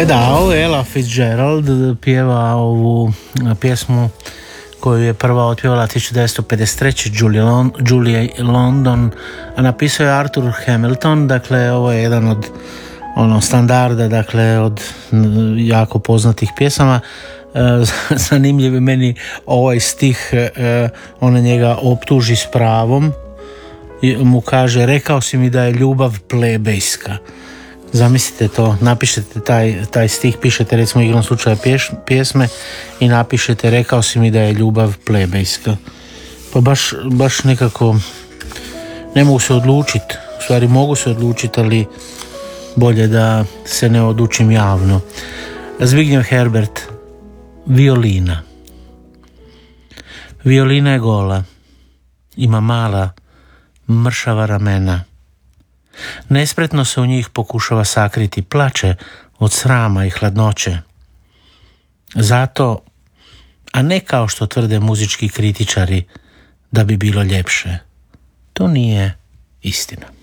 Da, ovo je Ella Fitzgerald, pjeva ovu pjesmu koju je prva otpjevala 1953. Julie London, a napisao je Arthur Hamilton. Dakle, ovo je jedan od standarda, dakle, od jako poznatih pjesama. Zanimljiv je meni ovaj stih, ona njega optuži s pravom i mu kaže: rekao si mi da je ljubav plebejska. Zamislite to, napišete taj stih, pišete recimo igrom slučaja pjesme i napišete: rekao si mi da je ljubav plebejska. Pa baš nekako ne mogu se odlučiti, u stvari mogu se odlučiti, ali bolje da se ne odlučim javno. Zbigniew Herbert, Violina. Violina je gola, ima mala, mršava ramena. Nespretno se u njih pokušava sakriti, plače od srama i hladnoće. Zato, a ne kao što tvrde muzički kritičari da bi bilo ljepše, to nije istina.